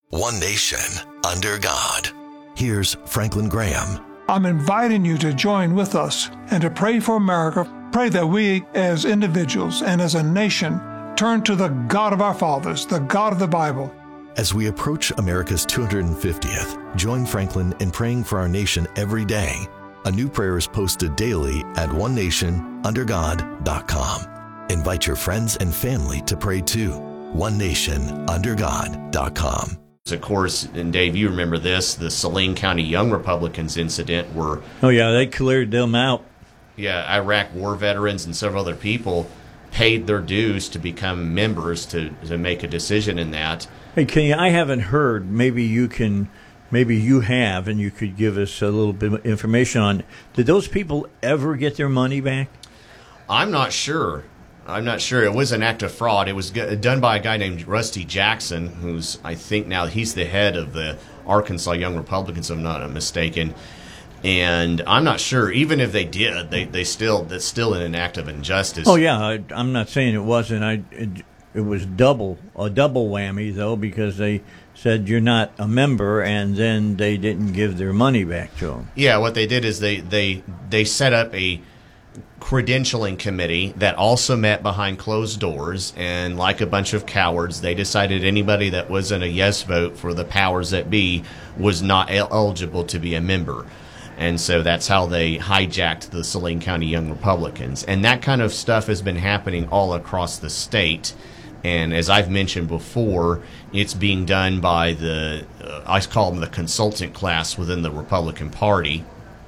One nation, under God. Here's Franklin Graham. I'm inviting you to join with us and to pray for America. Pray that we as individuals and as a nation turn to the God of our fathers, the God of the Bible. As we approach America's 250th, join Franklin in praying for our nation every day. A new prayer is posted daily at onenationundergod.com. Invite your friends and family to pray too. onenationundergod.com. Of course, and Dave, you remember this, the Saline County Young Republicans incident where... Oh, yeah, they cleared them out. Yeah, Iraq war veterans and several other people paid their dues to become members to make a decision in that. Hey, Kenny, I haven't heard. Maybe you have, and you could give us a little bit of information on, did those people ever get their money back? I'm not sure. It was an act of fraud. It was done by a guy named Rusty Jackson, who's, I think now, he's the head of the Arkansas Young Republicans, if I'm not mistaken. And I'm not sure. Even if they did, that's still an act of injustice. Oh, yeah. I'm not saying it wasn't. It was a double whammy, though, because they said you're not a member, and then they didn't give their money back to them. Yeah, what they did is they set up a credentialing committee that also met behind closed doors, and like a bunch of cowards, they decided anybody that wasn't a yes vote for the powers that be was not eligible to be a member. And so that's how they hijacked the Saline County Young Republicans. And that kind of stuff has been happening all across the state. And as I've mentioned before, it's being done by I call them the consultant class within the Republican Party.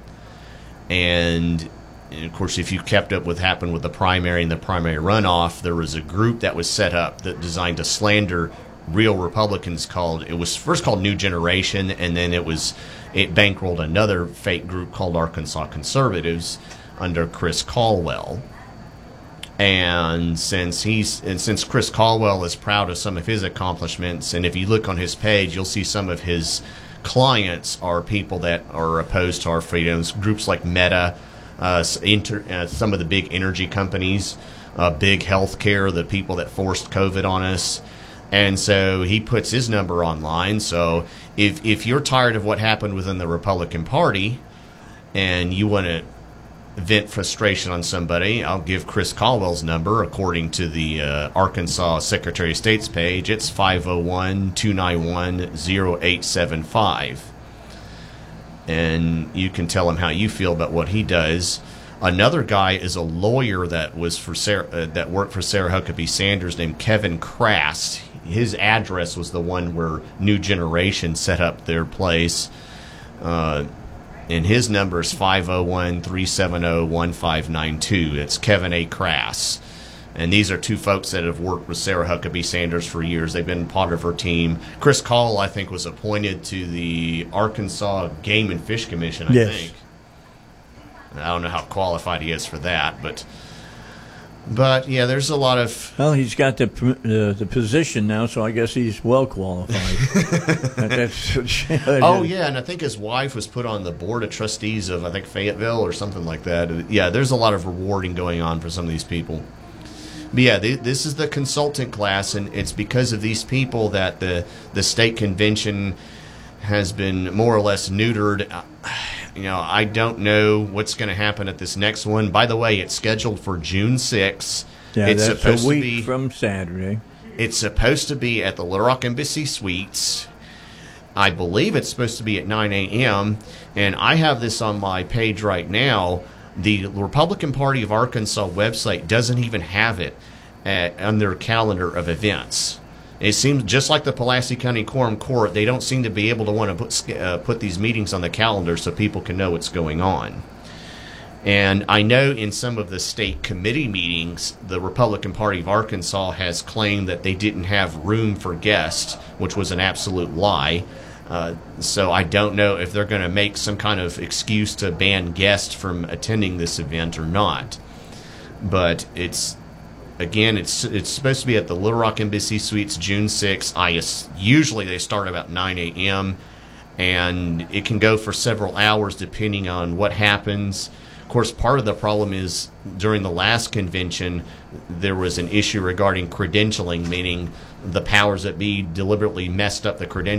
And of course, if you kept up with what happened with the primary and the primary runoff, there was a group that was set up that designed to slander real Republicans it was first called New Generation, and then it bankrolled another fake group called Arkansas Conservatives under Chris Caldwell. And since Chris Caldwell is proud of some of his accomplishments, and if you look on his page, you'll see some of his clients are people that are opposed to our freedoms, groups like Meta, some of the big energy companies, big healthcare, the people that forced COVID on us. And so he puts his number online. So if you're tired of what happened within the Republican Party and you want to vent frustration on somebody, I'll give Chris Caldwell's number. According to the Arkansas Secretary of State's page, it's 501-291-0875. And you can tell him how you feel about what he does. Another guy is a lawyer that worked for Sarah Huckabee Sanders named Kevin Crast. His address was the one where New Generation set up their place. And his number is 501-370-1592. It's Kevin A. Crast. And these are two folks that have worked with Sarah Huckabee Sanders for years. They've been part of her team. Chris Caldwell, I think, was appointed to the Arkansas Game and Fish Commission, I think. I don't know how qualified he is for that, but yeah, there's a lot of... Well, he's got the position now, so I guess he's well qualified. Oh, yeah, and I think his wife was put on the board of trustees of, I think, Fayetteville or something like that. Yeah, there's a lot of rewarding going on for some of these people. But yeah, this is the consultant class, and it's because of these people that the state convention has been more or less neutered. I don't know what's going to happen at this next one. By the way, it's scheduled for June 6th. Yeah, it's supposed a week from Saturday. It's supposed to be at the Little Rock Embassy Suites. I believe it's supposed to be at 9 a.m., and I have this on my page right now. The Republican Party of Arkansas website doesn't even have it on their calendar of events. It seems just like the Pulaski County Quorum Court, they don't seem to be able to want to put these meetings on the calendar so people can know what's going on. And I know in some of the state committee meetings, the Republican Party of Arkansas has claimed that they didn't have room for guests, which was an absolute lie. So I don't know if they're going to make some kind of excuse to ban guests from attending this event or not. But it's supposed to be at the Little Rock Embassy Suites June 6th. Usually they start about 9 a.m., and it can go for several hours depending on what happens. Of course, part of the problem is during the last convention, there was an issue regarding credentialing, meaning the powers that be deliberately messed up the credentialing